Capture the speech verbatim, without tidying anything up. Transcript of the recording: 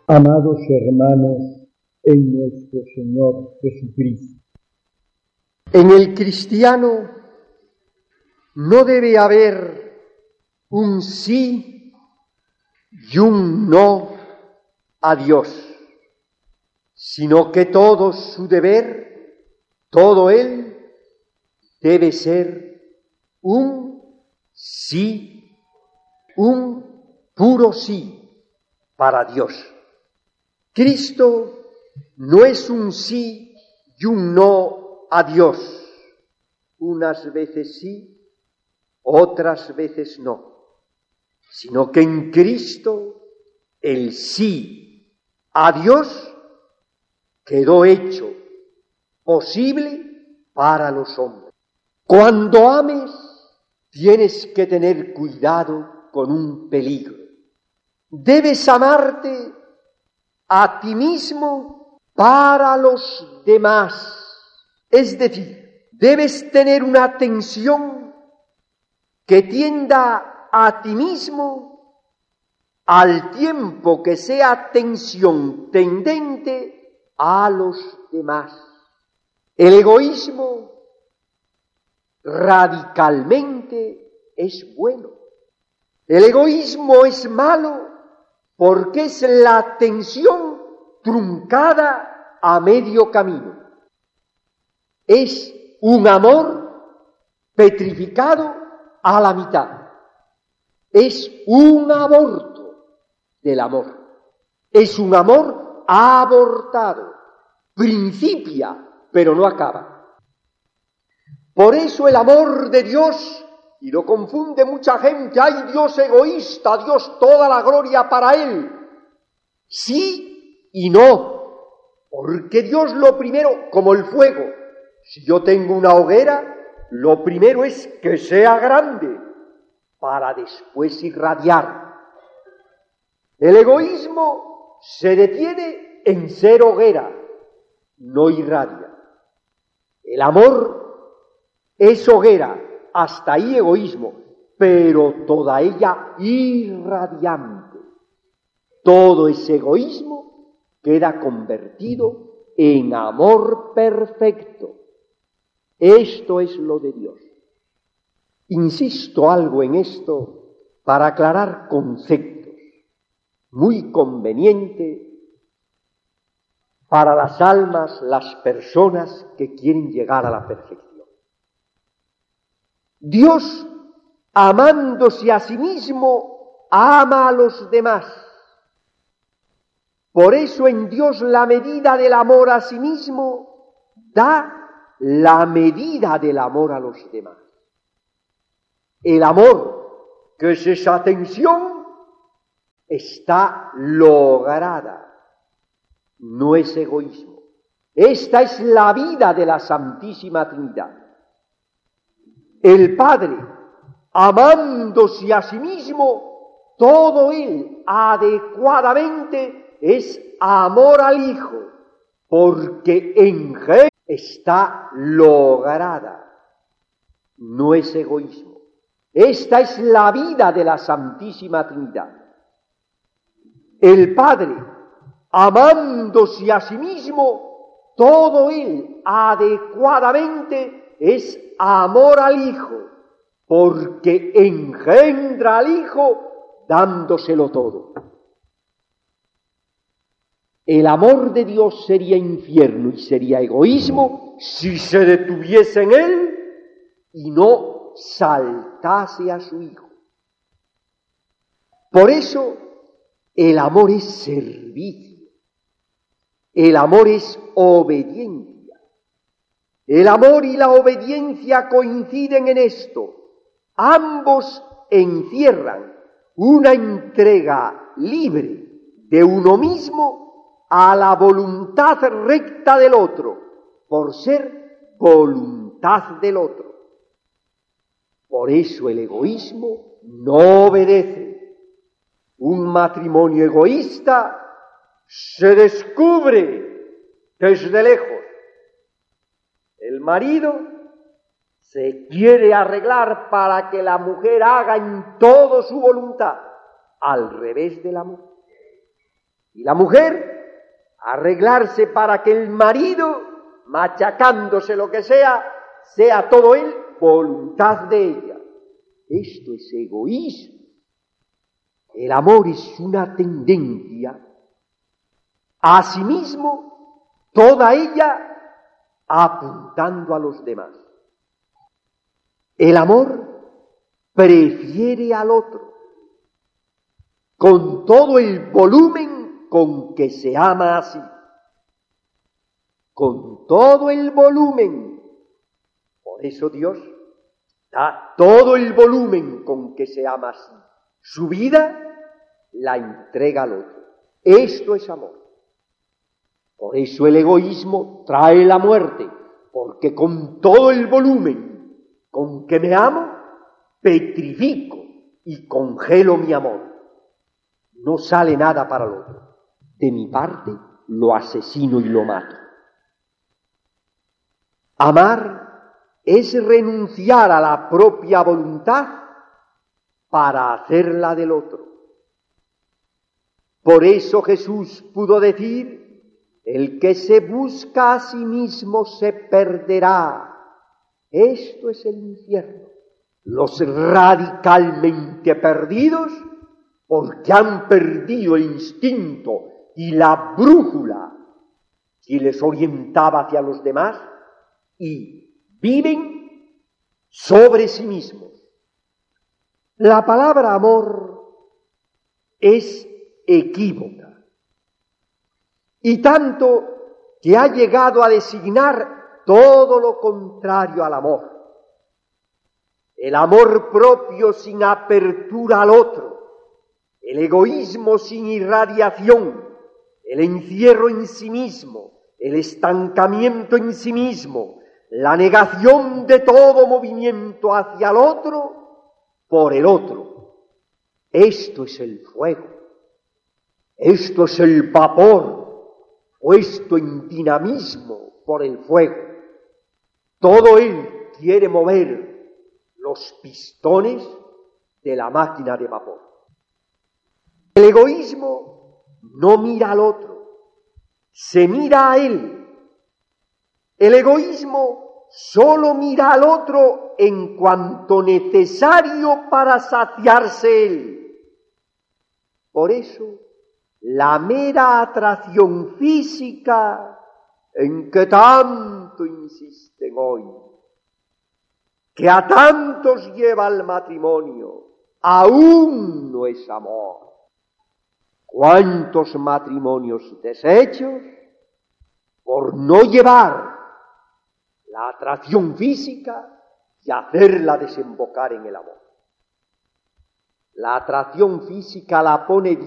Amados hermanos en nuestro Señor Jesucristo, en el cristiano no debe haber un sí y un no a Dios, sino que todo su deber, todo él, debe ser un sí, un puro sí para Dios. Cristo no es un sí y un no a Dios, unas veces sí, otras veces no, sino que en Cristo el sí a Dios quedó hecho posible para los hombres. Cuando ames, tienes que tener cuidado con un peligro. Debes amarte a ti mismo para los demás. Es decir, debes tener una atención que tienda a ti mismo al tiempo que sea atención tendente a los demás. El egoísmo radicalmente es bueno. El egoísmo es malo porque es la atención truncada a medio camino. Es un amor petrificado a la mitad. Es un aborto del amor. Es un amor abortado. Principia, pero no acaba. Por eso el amor de Dios, y lo confunde mucha gente, ¡ay, Dios egoísta, Dios toda la gloria para Él! Sí y no, porque Dios lo primero, como el fuego, si yo tengo una hoguera, lo primero es que sea grande, para después irradiar. El egoísmo se detiene en ser hoguera, no irradia. El amor es hoguera, hasta ahí egoísmo, pero toda ella irradiante. Todo ese egoísmo queda convertido en amor perfecto. Esto es lo de Dios. Insisto algo en esto para aclarar conceptos, muy conveniente para las almas, las personas que quieren llegar a la perfección. Dios, amándose a sí mismo, ama a los demás. Por eso en Dios la medida del amor a sí mismo da la medida del amor a los demás. El amor, que es esa atención, está lograda. No es egoísmo. Esta es la vida de la Santísima Trinidad. El Padre, amándose a sí mismo, todo él adecuadamente es amor al Hijo, porque en Él está lograda. No es egoísmo. Esta es la vida de la Santísima Trinidad. El Padre, amándose a sí mismo, todo él adecuadamente es amor al Hijo, porque engendra al Hijo dándoselo todo. El amor de Dios sería infierno y sería egoísmo si se detuviese en él y no saltase a su Hijo. Por eso el amor es servicio, el amor es obediencia. El amor y la obediencia coinciden en esto. Ambos encierran una entrega libre de uno mismo a la voluntad recta del otro, por ser voluntad del otro. Por eso el egoísmo no obedece. Un matrimonio egoísta se descubre desde lejos. El marido se quiere arreglar para que la mujer haga en todo su voluntad, al revés del amor. Y la mujer, arreglarse para que el marido, machacándose lo que sea, sea todo él voluntad de ella. Esto es egoísmo. El amor es una tendencia a sí mismo, toda ella apuntando a los demás. El amor prefiere al otro con todo el volumen con que se ama así. Con todo el volumen. Por eso Dios da todo el volumen con que se ama así. Su vida la entrega al otro. Esto es amor. Por eso el egoísmo trae la muerte, porque con todo el volumen con que me amo, petrifico y congelo mi amor. No sale nada para el otro. De mi parte, lo asesino y lo mato. Amar es renunciar a la propia voluntad para hacerla del otro. Por eso Jesús pudo decir: el que se busca a sí mismo se perderá. Esto es el infierno. Los radicalmente perdidos, porque han perdido el instinto y la brújula que les orientaba hacia los demás, y viven sobre sí mismos. La palabra amor es equívoca, y tanto que ha llegado a designar todo lo contrario al amor. El amor propio sin apertura al otro, el egoísmo sin irradiación, el encierro en sí mismo, el estancamiento en sí mismo, la negación de todo movimiento hacia el otro por el otro. Esto es el fuego, esto es el vapor, puesto en dinamismo por el fuego. Todo él quiere mover los pistones de la máquina de vapor. El egoísmo no mira al otro, se mira a él. El egoísmo solo mira al otro en cuanto necesario para saciarse él. Por eso, la mera atracción física en que tanto insisten hoy, que a tantos lleva al matrimonio, aún no es amor. ¿Cuántos matrimonios deshechos por no llevar la atracción física y hacerla desembocar en el amor? La atracción física la pone